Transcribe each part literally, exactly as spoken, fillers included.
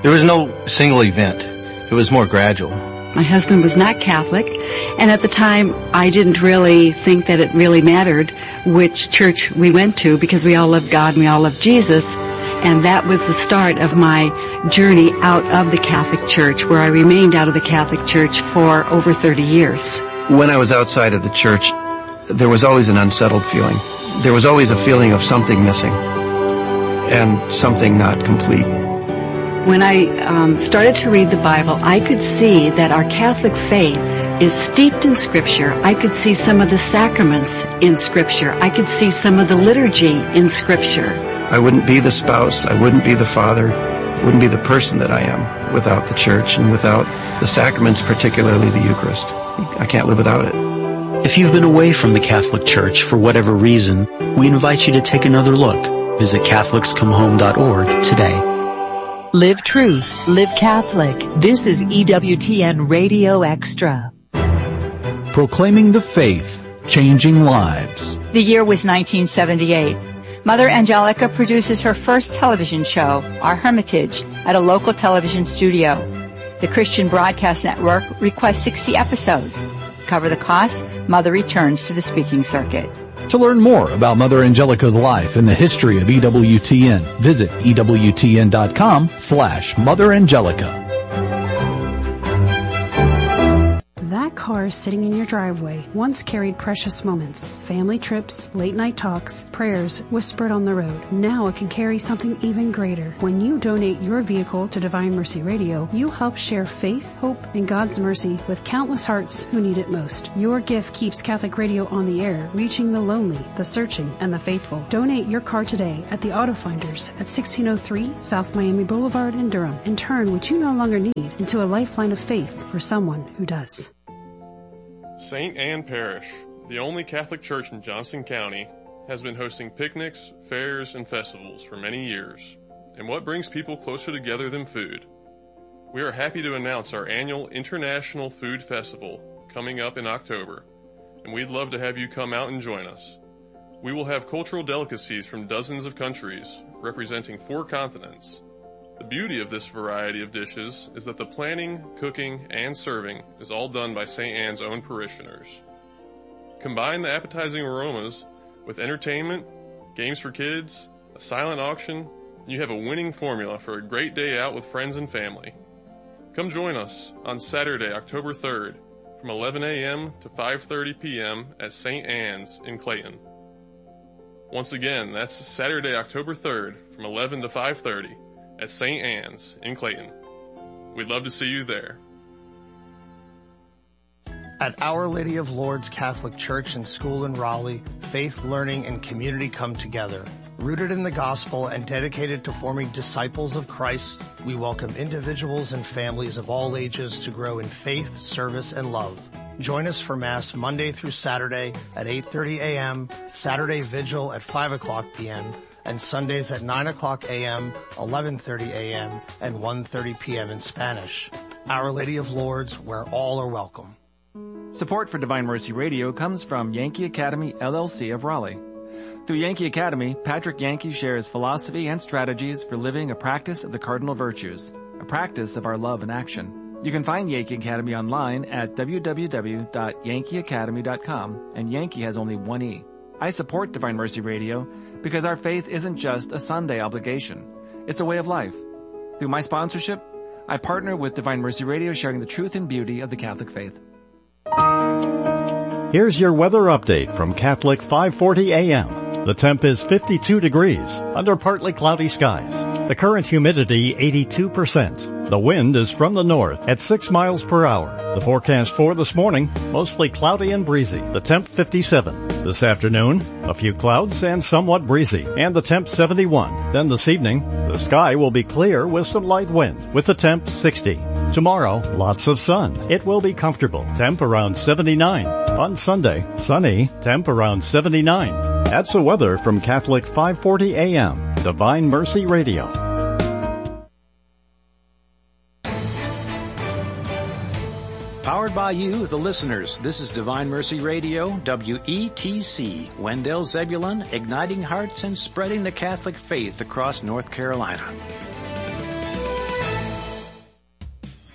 There was no single event. It was more gradual. My husband was not Catholic, and at the time I didn't really think that it really mattered which church we went to because we all loved God and we all loved Jesus. And that was the start of my journey out of the Catholic Church, where I remained out of the Catholic Church for over thirty years. When I was outside of the church, there was always an unsettled feeling. There was always a feeling of something missing and something not complete. When I um, started to read the Bible, I could see that our Catholic faith is steeped in Scripture. I could see some of the sacraments in Scripture. I could see some of the liturgy in Scripture. I wouldn't be the spouse, I wouldn't be the father, wouldn't be the person that I am without the church and without the sacraments, particularly the Eucharist. I can't live without it. If you've been away from the Catholic Church for whatever reason, we invite you to take another look. Visit Catholics Come Home dot org today. Live truth, live Catholic. This is E W T N Radio Extra. Proclaiming the faith, changing lives. The year was nineteen seventy-eight. Mother Angelica produces her first television show, Our Hermitage, at a local television studio. The Christian Broadcast Network requests sixty episodes. To cover the cost, Mother returns to the speaking circuit. To learn more about Mother Angelica's life and the history of E W T N, visit E W T N dot com slash Mother Angelica. That car sitting in your driveway once carried precious moments, family trips, late night talks, prayers whispered on the road. Now it can carry something even greater. When you donate your vehicle to Divine Mercy Radio, you help share faith, hope, and God's mercy with countless hearts who need it most. Your gift keeps Catholic Radio on the air, reaching the lonely, the searching, and the faithful. Donate your car today at the Auto Finders at sixteen oh three South Miami Boulevard in Durham, and turn what you no longer need into a lifeline of faith for someone who does. Saint Anne Parish, the only Catholic church in Johnson County, has been hosting picnics, fairs, and festivals for many years. And what brings people closer together than food? We are happy to announce our annual International Food Festival coming up in October, and we'd love to have you come out and join us. We will have cultural delicacies from dozens of countries, representing four continents. The beauty of this variety of dishes is that the planning, cooking, and serving is all done by Saint Anne's own parishioners. Combine the appetizing aromas with entertainment, games for kids, a silent auction, and you have a winning formula for a great day out with friends and family. Come join us on Saturday, October third, from eleven a.m. to five thirty p.m. at Saint Anne's in Clayton. Once again, that's Saturday, October third, from eleven to five thirty. At Saint Anne's in Clayton. We'd love to see you there. At Our Lady of Lourdes Catholic Church and School in Raleigh, faith, learning, and community come together. Rooted in the gospel and dedicated to forming disciples of Christ, we welcome individuals and families of all ages to grow in faith, service, and love. Join us for Mass Monday through Saturday at eight thirty a.m., Saturday Vigil at five o'clock p.m., and Sundays at nine o'clock a.m., eleven thirty a.m., and one thirty p.m. in Spanish. Our Lady of Lourdes, where all are welcome. Support for Divine Mercy Radio comes from Yankee Academy, L L C of Raleigh. Through Yankee Academy, Patrick Yankee shares philosophy and strategies for living a practice of the cardinal virtues, a practice of our love and action. You can find Yankee Academy online at w w w dot yankee academy dot com, and Yankee has only one E. I support Divine Mercy Radio because our faith isn't just a Sunday obligation. It's a way of life. Through my sponsorship, I partner with Divine Mercy Radio, sharing the truth and beauty of the Catholic faith. Here's your weather update from Catholic five forty A M. The temp is fifty-two degrees under partly cloudy skies. The current humidity eighty-two percent. The wind is from the north at six miles per hour. The forecast for this morning, mostly cloudy and breezy. The temp fifty-seven. This afternoon, a few clouds and somewhat breezy, and the temp seventy-one. Then this evening, the sky will be clear with some light wind, with the temp sixty. Tomorrow, lots of sun. It will be comfortable. Temp around seventy-nine. On Sunday, sunny. Temp around seventy-nine. That's the weather from Catholic five forty A M, Divine Mercy Radio. Powered by you, the listeners, this is Divine Mercy Radio, W E T C, Wendell Zebulon, igniting hearts and spreading the Catholic faith across North Carolina.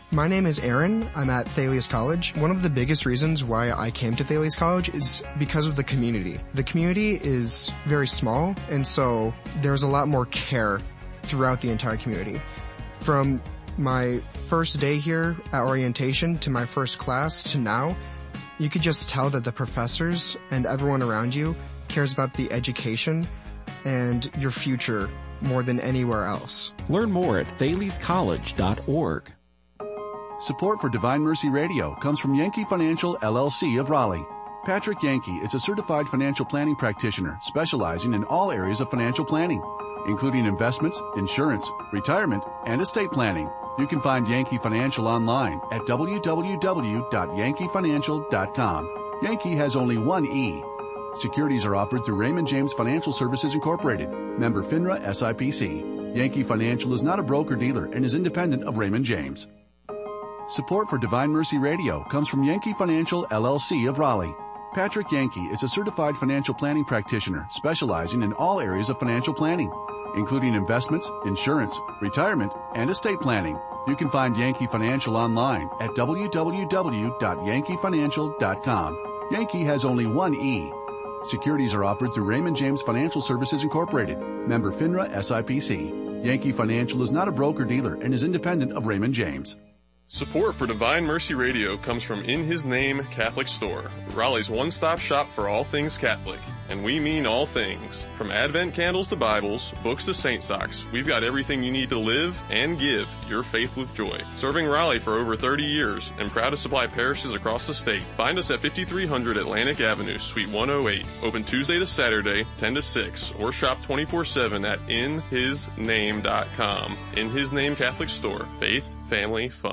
My name is Aaron. I'm at Thales College. One of the biggest reasons why I came to Thales College is because of the community. The community is very small, and so there's a lot more care throughout the entire community. From my first day here at orientation to my first class to now, you could just tell that the professors and everyone around you cares about the education and your future more than anywhere else. Learn more at thales college dot org. Support for Divine Mercy Radio comes from Yankee Financial, L L C of Raleigh. Patrick Yankee is a certified financial planning practitioner specializing in all areas of financial planning, including investments, insurance, retirement, and estate planning. You can find Yankee Financial online at w w w dot yankee financial dot com. Yankee has only one E. Securities are offered through Raymond James Financial Services Incorporated, member FINRA S I P C. Yankee Financial is not a broker-dealer and is independent of Raymond James. Support for Divine Mercy Radio comes from Yankee Financial, L L C of Raleigh. Patrick Yankee is a certified financial planning practitioner specializing in all areas of financial planning, including investments, insurance, retirement, and estate planning. You can find Yankee Financial online at w w w dot yankee financial dot com. Yankee has only one E. Securities are offered through Raymond James Financial Services Incorporated, member FINRA S I P C. Yankee Financial is not a broker-dealer and is independent of Raymond James. Support for Divine Mercy Radio comes from In His Name Catholic Store, Raleigh's one-stop shop for all things Catholic. And we mean all things. From Advent candles to Bibles, books to Saint socks, we've got everything you need to live and give your faith with joy. Serving Raleigh for over thirty years and proud to supply parishes across the state. Find us at fifty-three hundred Atlantic Avenue, Suite one oh eight. Open Tuesday to Saturday, ten to six, or shop twenty-four seven at in his name dot com. In His Name Catholic Store. Faith, family, fun.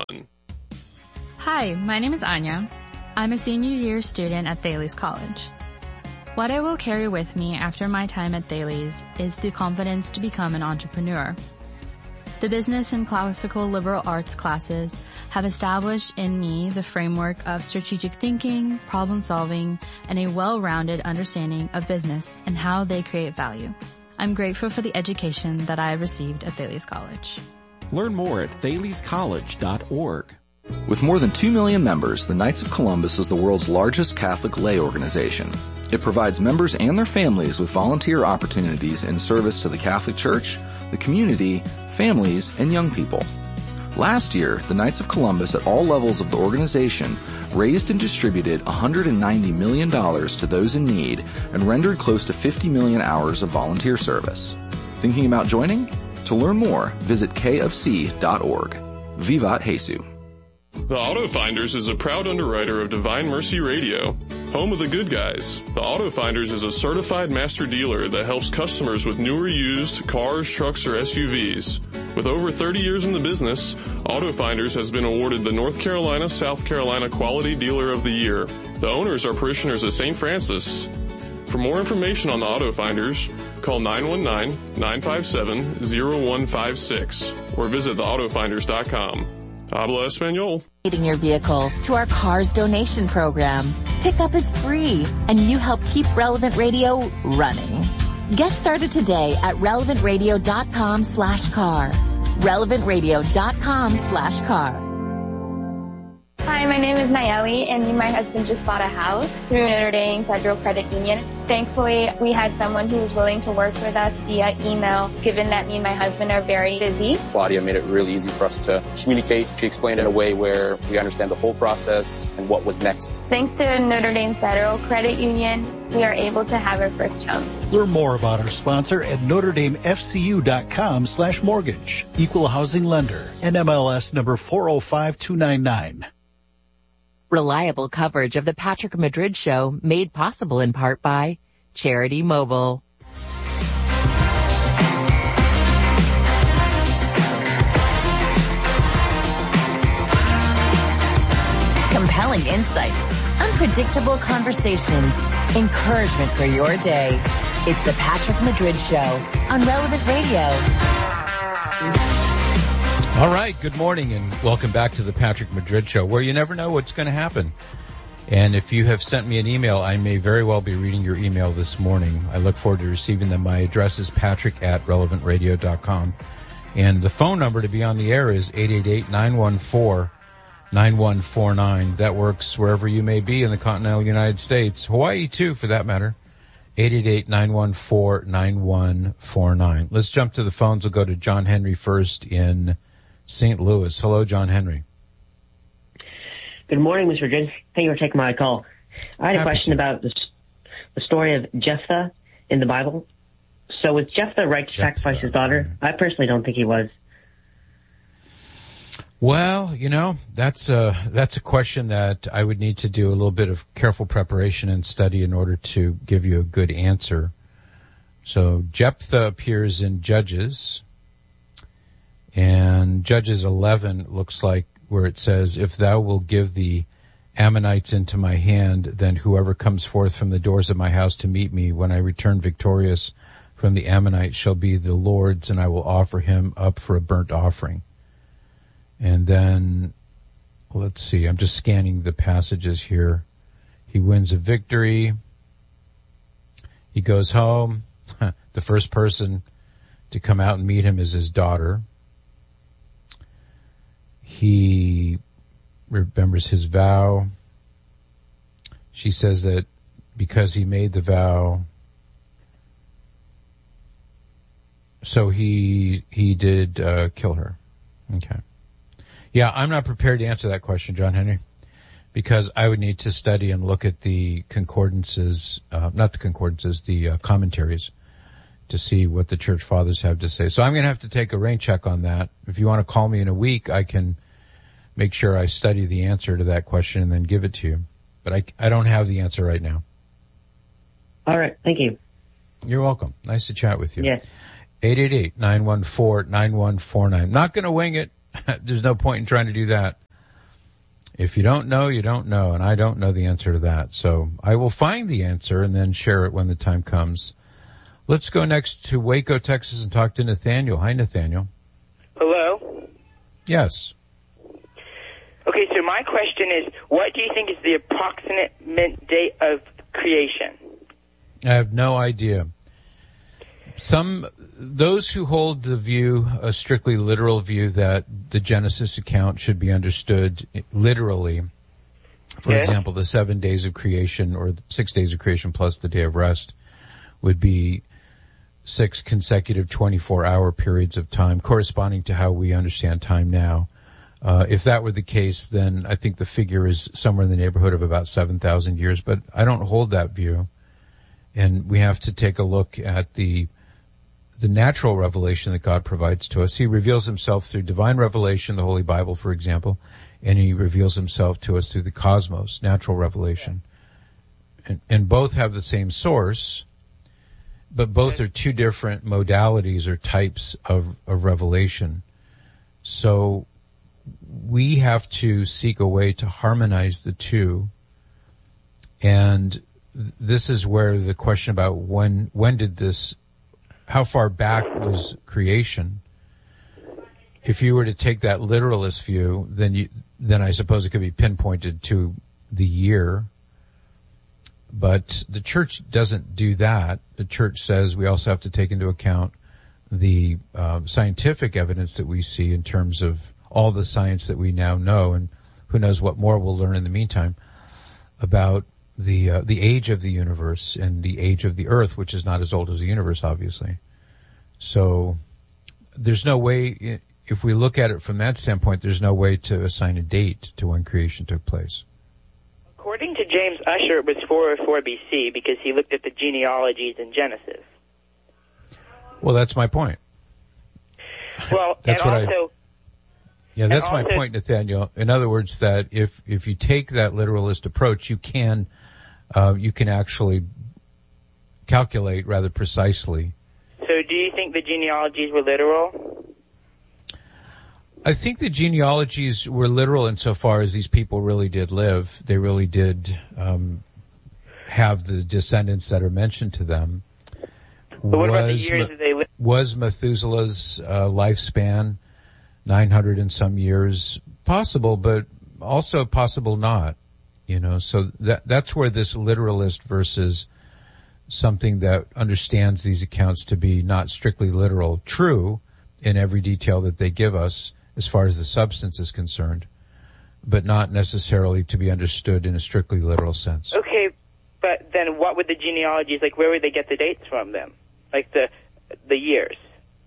Hi, my name is Anya. I'm a senior year student at Thales College. What I will carry with me after my time at Thales is the confidence to become an entrepreneur. The business and classical liberal arts classes have established in me the framework of strategic thinking, problem solving, and a well-rounded understanding of business and how they create value. I'm grateful for the education that I have received at Thales College. Learn more at thales college dot org. With more than two million members, the Knights of Columbus is the world's largest Catholic lay organization. It provides members and their families with volunteer opportunities in service to the Catholic Church, the community, families, and young people. Last year, the Knights of Columbus at all levels of the organization raised and distributed one hundred ninety million dollars to those in need and rendered close to fifty million hours of volunteer service. Thinking about joining? To learn more, visit k f c dot org. Vivat Jesu. The Auto Finders is a proud underwriter of Divine Mercy Radio, home of the good guys. The Auto Finders is a certified master dealer that helps customers with newer used cars, trucks, or S U Vs. With over thirty years in the business, Auto Finders has been awarded the North Carolina, South Carolina Quality Dealer of the Year. The owners are parishioners of Saint Francis. For more information on the Auto Finders, call nine one nine, nine five seven, zero one five six or visit the auto finders dot com. Habla Espanol. Your vehicle to our Cars Donation Program. Pickup is free, and you help keep Relevant Radio running. Get started today at relevant radio dot com slash car. relevant radio dot com slash car. Hi, my name is Nayeli, and me and my husband just bought a house through Notre Dame Federal Credit Union. Thankfully, we had someone who was willing to work with us via email, given that me and my husband are very busy. Claudia made it really easy for us to communicate. She explained it in a way where we understand the whole process and what was next. Thanks to Notre Dame Federal Credit Union, we are able to have our first home. Learn more about our sponsor at notre dame f c u dot com slash mortgage. Equal housing lender. N M L S number four oh five two nine nine. Reliable coverage of the Patrick Madrid Show, made possible in part by Charity Mobile. Compelling insights, unpredictable conversations, encouragement for your day. It's the Patrick Madrid Show on Relevant Radio. All right, good morning and welcome back to the Patrick Madrid Show, where you never know what's going to happen. And if you have sent me an email, I may very well be reading your email this morning. I look forward to receiving them. My address is patrick at relevant radio dot com. And the phone number to be on the air is eight eight eight, nine one four, nine one four nine. That works wherever you may be in the continental United States. Hawaii, too, for that matter. eight eight eight, nine one four, nine one four nine. Let's jump to the phones. We'll go to John Henry first in Saint Louis. Hello, John Henry. Good morning, Mister Good. Thank you for taking my call. I had a question about the, the story of Jephthah in the Bible. So was Jephthah right to sacrifice his daughter? I personally don't think he was. Well, you know, that's a, that's a question that I would need to do a little bit of careful preparation and study in order to give you a good answer. So Jephthah appears in Judges, and Judges eleven looks like where it says, if thou wilt give the Ammonites into my hand, then whoever comes forth from the doors of my house to meet me when I return victorious from the Ammonites shall be the Lord's, and I will offer him up for a burnt offering. And then, let's see, I'm just scanning the passages here. He wins a victory. He goes home. The first person to come out and meet him is his daughter. He remembers his vow. She says that because he made the vow, so he he did uh, kill her. Okay. Yeah, I'm not prepared to answer that question, John Henry, because I would need to study and look at the concordances, uh, not the concordances, the uh, commentaries, to see what the church fathers have to say. So I'm going to have to take a rain check on that. If you want to call me in a week, I can make sure I study the answer to that question and then give it to you. But I, I don't have the answer right now. All right. Thank you. You're welcome. Nice to chat with you. Yes. eight eight eight, nine one four, nine one four nine. Not going to wing it. There's no point in trying to do that. If you don't know, you don't know, and I don't know the answer to that. So I will find the answer and then share it when the time comes. Let's go next to Waco, Texas, and talk to Nathaniel. Hi, Nathaniel. Hello? Yes. Okay, so my question is, what do you think is the approximate date of creation? I have no idea. Some, those who hold the view, a strictly literal view, that the Genesis account should be understood literally. For Yeah. example, the seven days of creation, or six days of creation plus the day of rest, would be six consecutive twenty-four hour periods of time, corresponding to how we understand time now. Uh, if that were the case, then I think the figure is somewhere in the neighborhood of about seven thousand years, but I don't hold that view. And we have to take a look at the the natural revelation that God provides to us. He reveals himself through divine revelation, the Holy Bible, for example, and he reveals himself to us through the cosmos, natural revelation. And, and both have the same source, but both are two different modalities or types of, of revelation. So we have to seek a way to harmonize the two. And th- this is where the question about when, when did this, how far back was creation? If you were to take that literalist view, then you, then I suppose it could be pinpointed to the year. But the church doesn't do that. The church says we also have to take into account the uh, scientific evidence that we see in terms of all the science that we now know, and who knows what more we'll learn in the meantime about the uh, the age of the universe and the age of the earth, which is not as old as the universe, obviously. So there's no way, if we look at it from that standpoint, there's no way to assign a date to when creation took place. According to James Ussher, it was four oh four B C because he looked at the genealogies in Genesis. Well, that's my point. Well, That's and what I- also, Yeah, that's And my also- point, Nathaniel. In other words, that if if you take that literalist approach, you can uh, you can actually calculate rather precisely. so do you think the genealogies were literal? I think the genealogies were literal insofar as these people really did live. They really did um, have the descendants that are mentioned to them. But what about the Was years Ma- that they lived? Was Methuselah's uh, lifespan nine hundred and some years? Possible, but also possible not. You know, so that that's where this literalist versus something that understands these accounts to be not strictly literal, true in every detail that they give us as far as the substance is concerned, but not necessarily to be understood in a strictly literal sense. Okay, but then what would the genealogies, like where would they get the dates from them? Like the the years?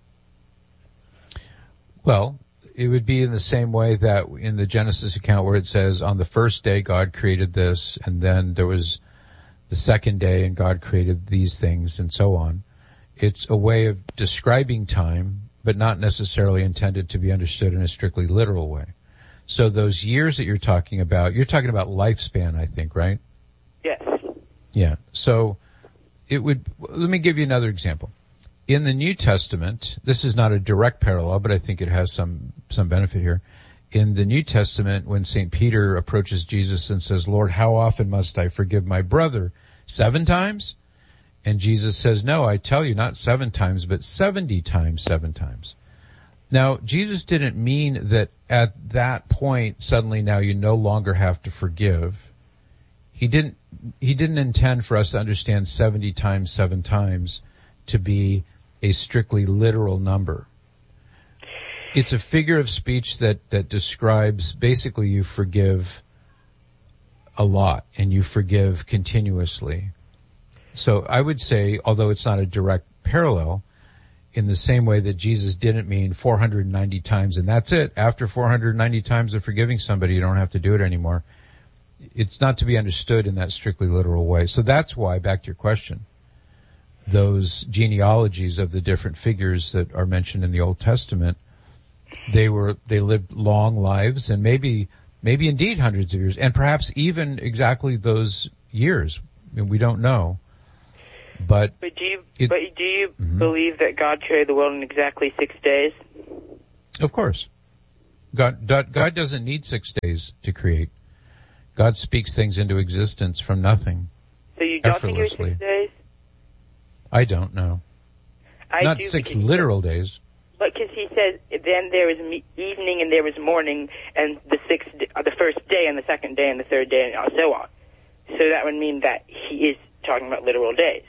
Well, it would be in the same way that in the Genesis account where it says on the first day God created this, and then there was the second day and God created these things and so on. It's a way of describing time, but not necessarily intended to be understood in a strictly literal way. So those years that you're talking about, you're talking about lifespan, I think, right? Yes. Yeah. So it would, let me give you another example. In the New Testament, this is not a direct parallel, but I think it has some, some benefit here. In the New Testament, when Saint Peter approaches Jesus and says, Lord, how often must I forgive my brother? Seven times? And Jesus says, no, I tell you, not seven times, but seventy times seven times. Now, Jesus didn't mean that at that point, suddenly now you no longer have to forgive. He didn't, he didn't intend for us to understand seventy times seven times to be a strictly literal number. It's a figure of speech that, that describes basically you forgive a lot and you forgive continuously. So I would say, although it's not a direct parallel, in the same way that Jesus didn't mean four hundred ninety times and that's it. After four hundred ninety times of forgiving somebody, you don't have to do it anymore. It's not to be understood in that strictly literal way. So that's why, back to your question, those genealogies of the different figures that are mentioned in the Old Testament, they were, they lived long lives and maybe, maybe indeed hundreds of years and perhaps even exactly those years. I mean, we don't know. But, but do you, it, but do you mm-hmm. believe that God created the world in exactly six days? Of course. God, God doesn't need six days to create. God speaks things into existence from nothing. So you don't think it was six days? I don't know. I Not do six literal days. But because he says, then there was evening and there was morning, and the sixth, uh, the first day and the second day and the third day and so on. So that would mean that he is talking about literal days.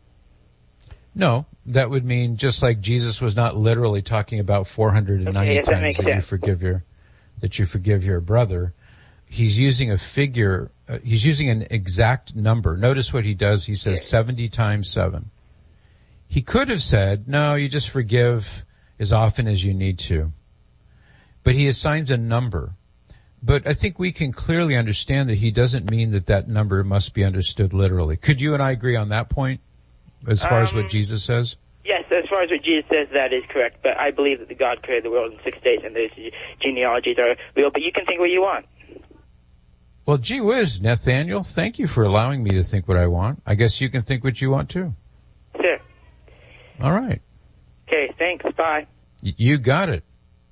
No, that would mean just like Jesus was not literally talking about four hundred ninety okay, yes, that times that sense. you forgive your, that you forgive your brother. He's using a figure, uh, he's using an exact number. Notice what he does. He says seventy times seven. He could have said, no, you just forgive as often as you need to. But he assigns a number. But I think we can clearly understand that he doesn't mean that that number must be understood literally. Could you and I agree on that point as far um, as what Jesus says? Yes, as far as what Jesus says, that is correct. But I believe that the God created the world in six days and those genealogies are real. But you can think what you want. Well, gee whiz, Nathaniel, thank you for allowing me to think what I want. I guess you can think what you want too. Sure. All right. Okay, thanks. Bye. Y- you got it.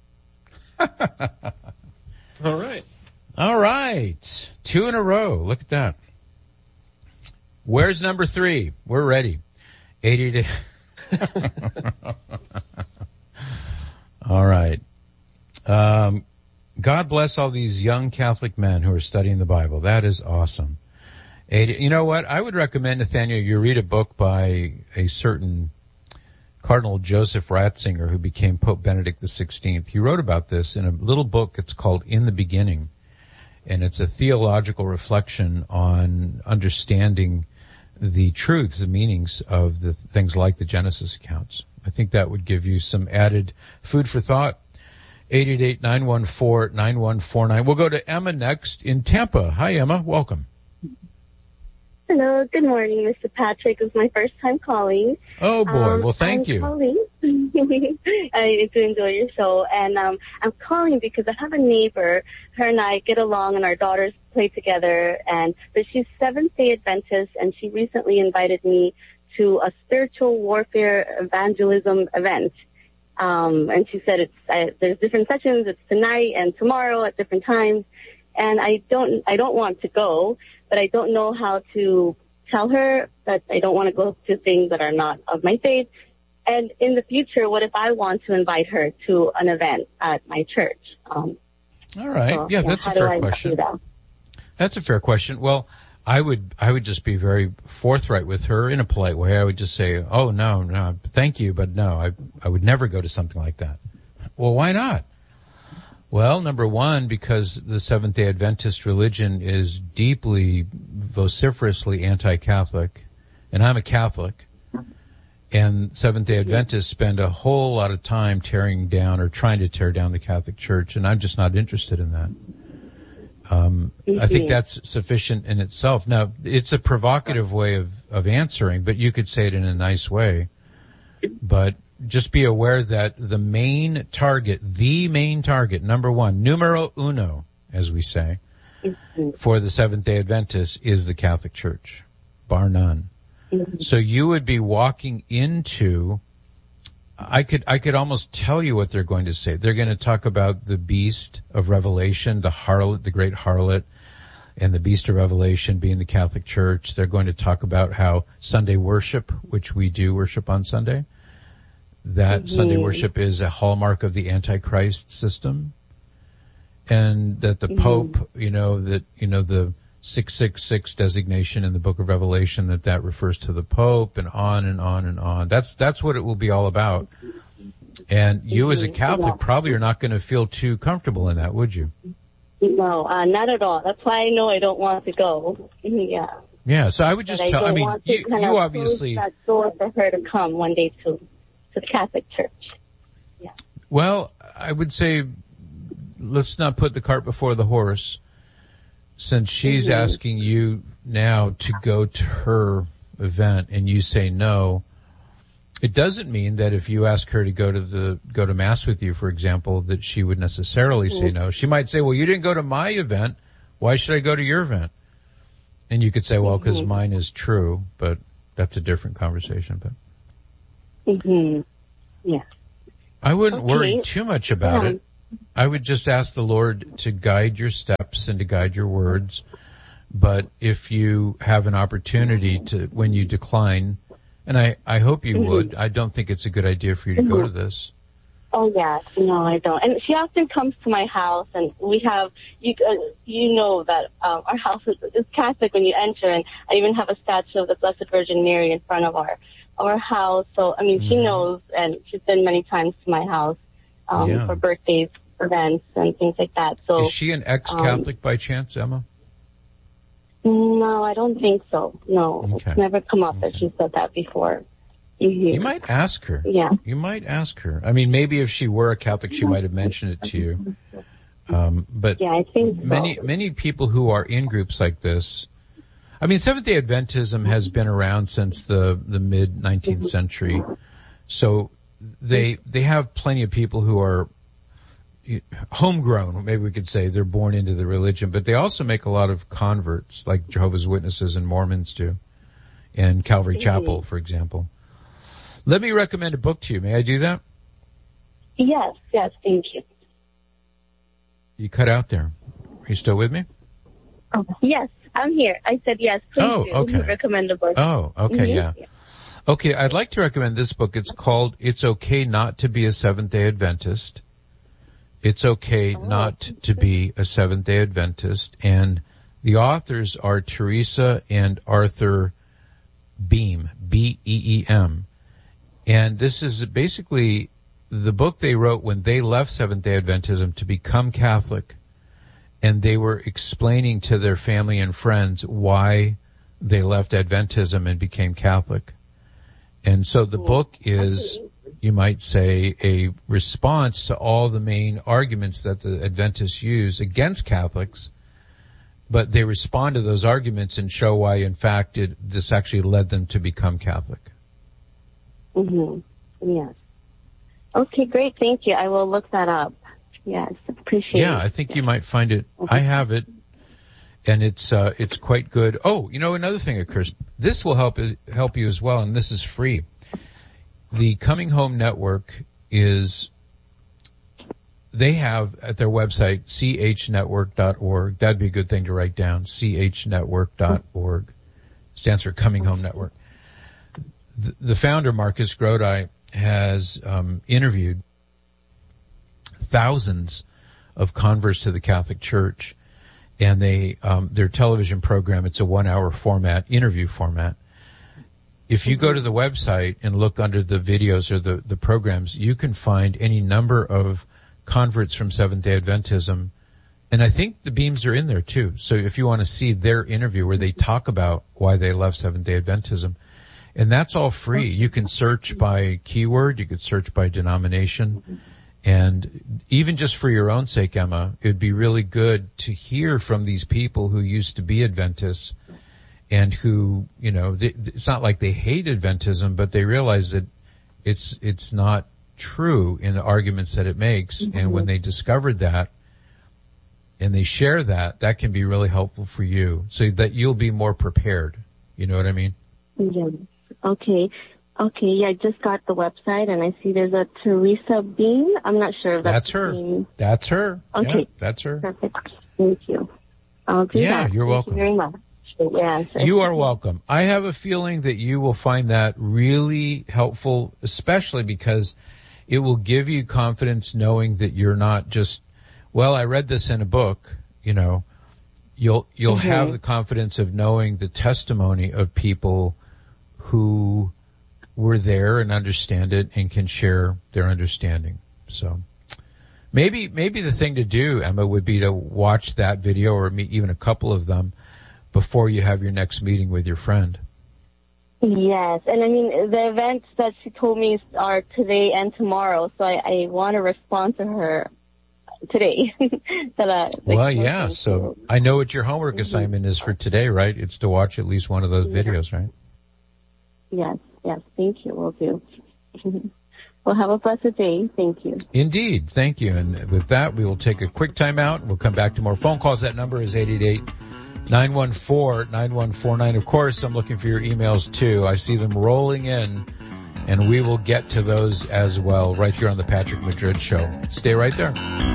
All right. All right. Two in a row. Look at that. Where's number three? We're ready. eighty to All right. Um, God bless all these young Catholic men who are studying the Bible. That is awesome. eighty You know what? I would recommend, Nathaniel, you read a book by a certain Cardinal Joseph Ratzinger, who became Pope Benedict the sixteenth. He wrote about this in a little book. It's called In the Beginning. And it's a theological reflection on understanding the truths, the meanings of the things like the Genesis accounts. I think that would give you some added food for thought. eight eight eight, nine one four, nine one four nine. We'll go to Emma next in Tampa. Hi, Emma. Welcome. Hello, good morning, Mister Patrick. It's my first time calling. Oh boy, um, well thank I'm you. Calling. I do enjoy your show, and um, I'm calling because I have a neighbor. Her and I get along, and our daughters play together. And but she's Seventh-day Adventist, and she recently invited me to a spiritual warfare evangelism event. Um, and she said it's uh, there's different sessions. It's tonight and tomorrow at different times. And I don't, I don't want to go, but I don't know how to tell her that I don't want to go to things that are not of my faith. And in the future, what if I want to invite her to an event at my church? Um, All right. So, yeah, yeah, that's a how do fair I question. do that? That's a fair question. Well, I would, I would just be very forthright with her in a polite way. I would just say, oh, no, no, thank you, but no, I, I would never go to something like that. Well, why not? Well, number one, because the Seventh-day Adventist religion is deeply, vociferously anti-Catholic, and I'm a Catholic, and Seventh-day Adventists spend a whole lot of time tearing down or trying to tear down the Catholic Church, and I'm just not interested in that. Um, I think that's sufficient in itself. Now, it's a provocative way of, of answering, but you could say it in a nice way. But just be aware that the main target, the main target, number one, numero uno, as we say, for the Seventh-day Adventists is the Catholic Church, bar none. Mm-hmm. So you would be walking into, I could, I could almost tell you what they're going to say. They're going to talk about the beast of Revelation, the harlot, the great harlot, and the beast of Revelation being the Catholic Church. They're going to talk about how Sunday worship, which we do worship on Sunday, that mm-hmm. Sunday worship is a hallmark of the Antichrist system, and that the mm-hmm. Pope, you know, that, you know, the six six six designation in the book of Revelation, that that refers to the Pope, and on and on and on. That's, that's what it will be all about. And you as a Catholic yeah. probably are not going to feel too comfortable in that, would you? No, uh, not at all. That's why I know I don't want to go. Yeah. Yeah, so I would just but tell, I, I mean, you, you obviously... that door for her to come one day to, to the Catholic Church. Yeah. Well, I would say, let's not put the cart before the horse. Since she's mm-hmm. asking you now to go to her event and you say no, it doesn't mean that if you ask her to go to the, go to Mass with you, for example, that she would necessarily mm-hmm. say no. She might say, well, you didn't go to my event. Why should I go to your event? And you could say, well, because mm-hmm. mine is true, but that's a different conversation. But mm-hmm. yeah. I wouldn't okay. worry too much about yeah. it. I would just ask the Lord to guide your steps and to guide your words. But if you have an opportunity to, when you decline, and I, I hope you mm-hmm. would, I don't think it's a good idea for you to mm-hmm. go to this. Oh, yeah. No, I don't. And she often comes to my house, and we have, you uh, you know that um, our house is, is Catholic when you enter, and I even have a statue of the Blessed Virgin Mary in front of our, our house. So, I mean, mm-hmm. she knows, and she's been many times to my house. Um, yeah. for birthdays, events, and things like that. So is she an ex-Catholic um, by chance, Emma? No, I don't think so. No, okay. It's never come up okay. that she said that before. Mm-hmm. You might ask her. Yeah. You might ask her. I mean, maybe if she were a Catholic, she might have mentioned it to you. Um, but yeah, I think so. many, many people who are in groups like this, I mean, Seventh-day Adventism has been around since the, the mid nineteenth mm-hmm. century. So they, they have plenty of people who are homegrown, maybe we could say. They're born into the religion, but they also make a lot of converts, like Jehovah's Witnesses and Mormons do, and Calvary mm-hmm. Chapel, for example. Let me recommend a book to you. May I do that? Yes, yes, thank you. You cut out there. Are you still with me? Oh, yes, I'm here. I said yes, please oh, do. Okay. Recommend a book. Oh, okay, mm-hmm. yeah. yeah. Okay, I'd like to recommend this book. It's called It's Okay Not to Be a Seventh-day Adventist. It's Okay oh. Not to Be a Seventh-day Adventist. And the authors are Teresa and Arthur Beam, B E E M. And this is basically the book they wrote when they left Seventh-day Adventism to become Catholic. And they were explaining to their family and friends why they left Adventism and became Catholic. And so the book is, you might say, a response to all the main arguments that the Adventists use against Catholics, but they respond to those arguments and show why, in fact, it, this actually led them to become Catholic. Mm-hmm. Yes. Okay, great. Thank you. I will look that up. Yes, appreciate yeah, it. Yeah, I think you might find it. Okay. I have it. And it's, uh, it's quite good. Oh, you know, another thing occurs. This will help, help you as well, and this is free. The Coming Home Network is, they have at their website, c h network dot org. That'd be a good thing to write down, c h network dot org. Stands for Coming Home Network. The, the founder, Marcus Grodi, has, um, interviewed thousands of converts to the Catholic Church. And they, um, their television program, it's a one hour format, interview format. If you go to the website and look under the videos or the, the programs, you can find any number of converts from Seventh-day Adventism. And I think the beams are in there too. So if you want to see their interview where they talk about why they left Seventh-day Adventism, and that's all free. You can search by keyword, you could search by denomination, and even just for your own sake, Emma, it'd be really good to hear from these people who used to be Adventists and who, you know, they, it's not like they hate Adventism, but they realize that it's, it's not true in the arguments that it makes. Mm-hmm. And when they discovered that, and they share that, that can be really helpful for you so that you'll be more prepared. You know what I mean? Yeah. Okay. Okay. Yeah, I just got the website and I see there's a Teresa Bean. I'm not sure if that's, that's her. Bean. That's her. Okay. Yeah, that's her. Perfect. Thank you. I'll do yeah, that. you're Thank welcome. You very much. Yes. You are welcome. I have a feeling that you will find that really helpful, especially because it will give you confidence knowing that you're not just, well, I read this in a book, you know, you'll, you'll mm-hmm. have the confidence of knowing the testimony of people who were there and understand it and can share their understanding. So maybe, maybe the thing to do, Emma, would be to watch that video or even a couple of them before you have your next meeting with your friend. Yes, and I mean, the events that she told me are today and tomorrow, so I, I want to respond to her today. that, uh, well, yeah, so I know what your homework mm-hmm. assignment is for today, right? It's to watch at least one of those yeah. videos, right? Yes, yes, thank you, will do. Well, have a blessed day. Thank you. Indeed, thank you. And with that, we will take a quick time out. We'll come back to more phone calls. That number is eight eight eight, nine one four, nine one four nine. Of course, I'm looking for your emails too. I see them rolling in, and we will get to those as well right here on the Patrick Madrid Show. Stay right there.